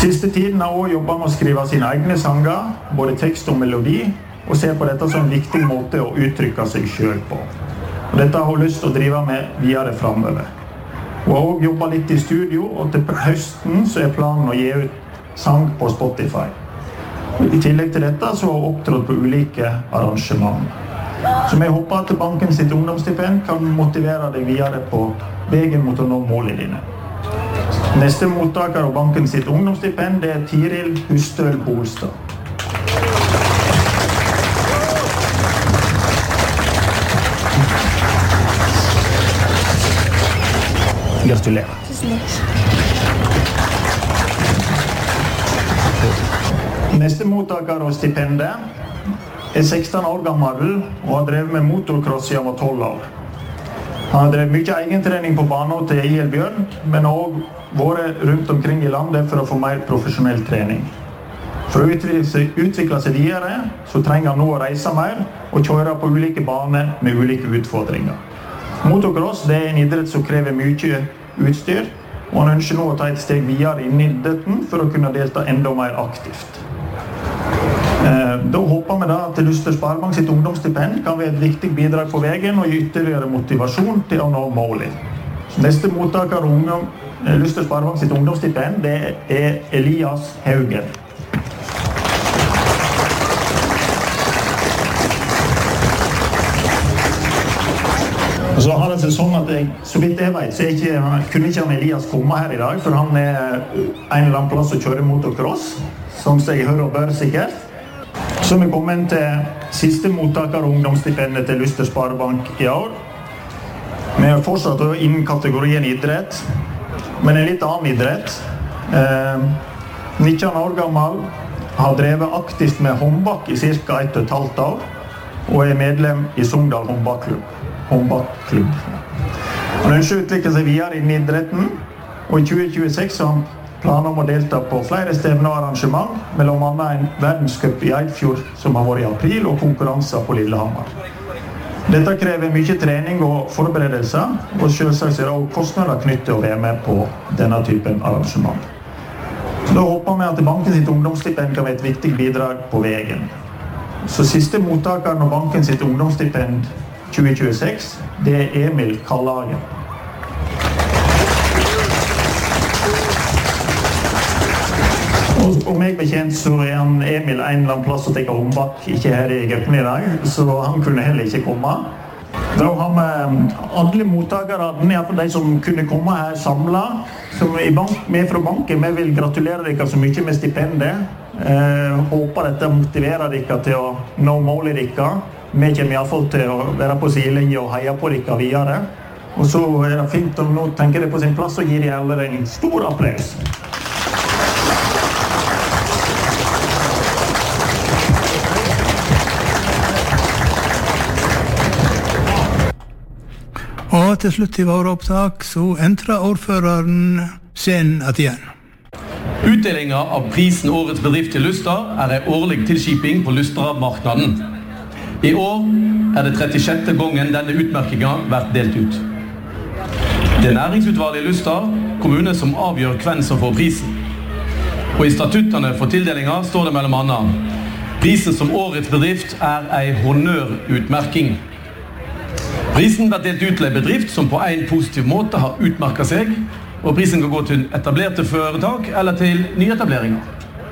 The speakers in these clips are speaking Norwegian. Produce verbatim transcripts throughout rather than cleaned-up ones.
Siste tiden har også jobbet med å skrive sine egne sanger, både tekst og melodi, og ser på dette som en viktig måte å uttrykke seg selv på. Og dette har hun lyst til å drive med videre fremover. Hun har også jobbet litt i studio, og til høsten så er planen å gi ut sang på Spotify. I tillegg til dette så har hun opptrådt på ulike arrangement. Så vi håper at banken sitt ungdomsstipend kan motivere deg videre på veien mot å nå målene dine. Neste mottaker av banken sitt ungdomsstipend er Tiril Hustøl Bolstad. Gratulerer. Neste mottaker av stipendet er seksten år gammel og har drevet med motocross siden han var tolv år. Han har drevet mye egentrening på banen til I L Bjørn, men har også vært rundt omkring i landet for å få mer profesjonell trening. For å utvikle seg, utvikle seg videre, så trenger han nå å reise mer og kjøre på ulike baner med ulike utfordringer. Motocross det er en idrett som krever mye utstyr, og han ønsker nå å ta et steg videre inn i idretten for å kunne delta enda mer aktivt. Da håper vi da at Luster Sparebank sitt ungdomsstipend kan være et viktig bidrag på veien og gi ytterligere motivasjon til å nå målet. Neste mottaker av Luster Sparebank sitt ungdomsstipend det er Elias Haugen. Og så har det seg sånn at jeg, så vidt jeg vet, så ikke, kunne ikke han Elias komme her i dag, for han er en eller annen plass å kjøre motocross, som jeg hører og bør sikkert. Så vi kommer til siste mottaker av ungdomsstipendet til Luster Sparebank i år. Vi har fortsatt innen kategorien idrett, men en litt annen idrett. Eh, nitten år gammel, har drevet aktivt med håndbak i cirka ett og et halvt år, og er medlem i Sogndal håndbakklubb. håndbakklubb. Han ønsker å utvikle seg videre innen idretten, og i tjue tjueseks har han planer om å delta på flere stevner og arrangement, mellom annet en verdenscup i Eidfjord som har vært i april, og konkurranser på Lillehammer. Dette krever mye trening og forberedelser, og selvsagt er det også kostnader knyttet til å være med på denne typen arrangement. Så da håper vi at banken sitt ungdomsstipend kan være et viktig bidrag på veien. Så siste mottakeren av banken sitt ungdomsstipend tjue tjueseks, det er Emil Kallagen. Om jeg bekjent så er han Emil en eller annen plass å tenke håndbak, ikke her i Gaupne i dag, så han kunne heller ikke komme. Da har vi alle mottakere, i hvert fall de som kunne komme her samlet, som er med fra banken. Vi vil gratulere dere så mye med stipendet. Eh, håper dette motiverer dere til å nå målet dere. Vi kommer i hvert fall til å være på sidelinje og heie på dere videre. Og så er det fint om nå tenker det på sin plass og gir de alle en stor applaus. Og til slutt i vår opptak så entrer ordføreren scenen igjen. Utdelinga av prisen Årets bedrift i Luster er en årlig tilskiping på Lustermarknaden. I år er det trettisjette gangen denne utmerkingen vært delt ut. Det er næringsutvalget i Luster kommune som avgjør hvem som får prisen. Og i statuttene for tildelinga står det mellom annet: prisen som Årets bedrift er en honnørutmerking. Prisen blir delt ut til en bedrift som på en positiv måte har utmerket seg, og prisen kan gå til etablerte foretak eller til nyetableringer.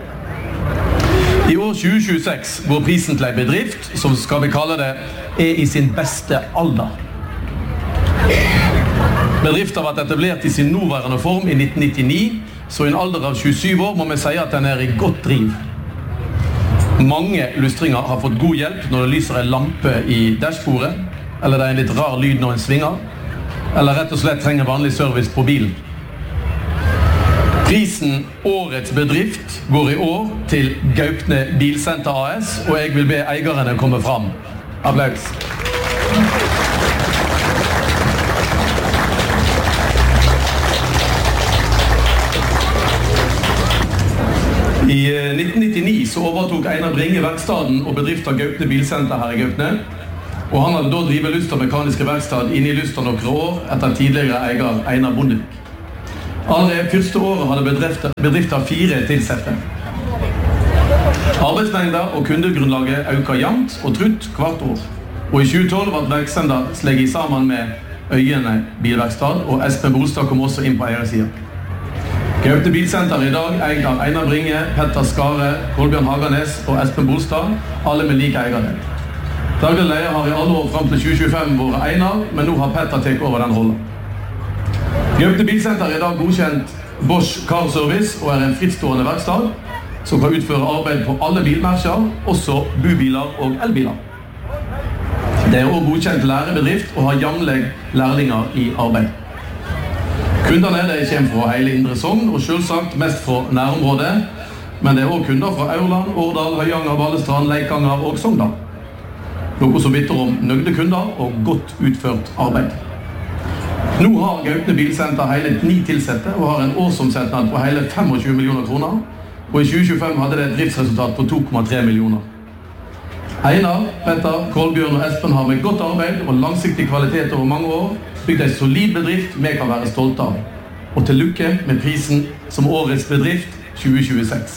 I år tjue tjueseks går prisen til en bedrift som, skal vi kalle det, er i sin beste alder. Bedriften har vært etablert i sin nåværende form i nitten nittini, så i en alder av tjuesyv år må vi si at den er i godt driv. Mange lustringer har fått god hjelp når det lyser en lampe i dashbordet, eller det er en litt rar lyd når en svinger, eller rett og slett trenger vanlig service på bilen. Prisen Årets bedrift går i år til Gaupne Bilsenter A S, og jeg vil be eierne komme fram. Applaus. I nitten nittini så overtok Einar Bringe verkstaden og bedriften Gaupne Bilsenter her i Gaupne, og han hadde da drivet Luster mekaniske verkstad inne i Luster noen år etter tidligere eier Einar Bondevik. Allerede første året hadde bedrifter, bedrifter fire tilsette. Arbeidsmengder og kundegrunnlaget øker jevnt og trutt hvert år. Og i tjue tolv var virksomheten slegget sammen med Øyene bilverkstad, og Espen Bolstad kom også inn på eiersiden. Gaupne Bilsenter i dag eid av Einar Bringe, Petter Skare, Kolbjørn Haganes og Espen Bolstad, alle med like eierdel. Daglig leder har i alle år frem til tjue tjuefem vært Einar, men nå har Petter tatt over den rollen. Gaupne Bilsenter er i dag godkjent Bosch Car Service og er en frittstående verkstad som kan utføre arbeid på alle bilmerker, også bubiler og elbiler. Det er også godkjent lærebedrift og har jevnlig lærlinger i arbeid. Kundene de kommer fra hele Indre Sogn og selvsagt mest fra nærområdet, men det er også kunder fra Aurland, Årdal, Høyanger, Balestrand, Leikanger og Sogndal. Noe som vitner om nøgde kunder og godt utført arbeid. Nå har Gaupne Bilsenter hele ni tilsette og har en årsomsetning på hele tjuefem millioner kroner, og i tjue tjuefem hadde det et driftsresultat på to komma tre millioner. Einar, Petter, Kolbjørn og Espen har med godt arbeid og langsiktig kvalitet over mange år bygd en solid bedrift vi kan være stolte av. Og til lykke med prisen som årets bedrift tjue tjueseks.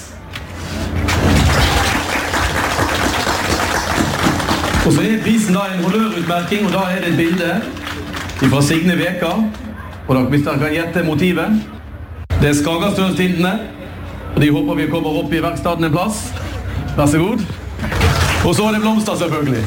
Og så er prisen da en honnørutmerking, og da er det et bilde fra Signe Veka, og da hvis dere kan gjette motivet. Det er Skagastølstindene, og de håper vi kommer opp i verkstaden en plass. Vær så god. Og så er det blomster selvfølgelig.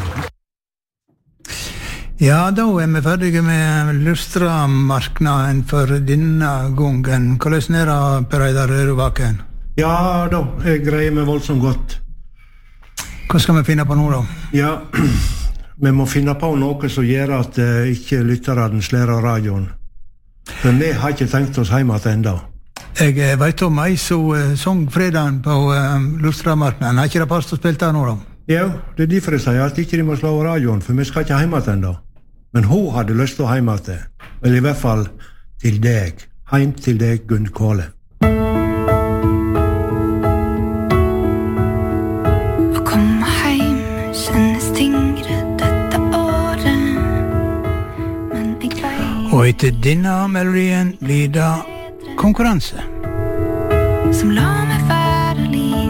Ja, da er vi ferdige med Lustra-marknaden for denne gangen. Hvordan er det, Per Eidar Røvaken? Ja da, jeg greier meg voldsomt godt. Hva skal vi finne på nå da? Ja, vi må finne på noe som gjør at uh, ikke lytterne slår av radioen. For vi har ikke tenkt oss hjemme til enda. Jeg vet om ei som uh, sang fredagen på uh, Lustra-marknaden. Har ikke det passet å spille der nå da? Ja, det er derfor jeg sier at ikke de må slå av radioen, for vi skal ikke hjemme til enda. Men hun hadde lyst til å hjemme til, eller i hvert fall til deg. Heim til deg, Gunn Kåle. Å komme heim kjennes tyngre dette året, men jeg vet. Og etter denne melodien blir det konkurranse. Som la meg være liv.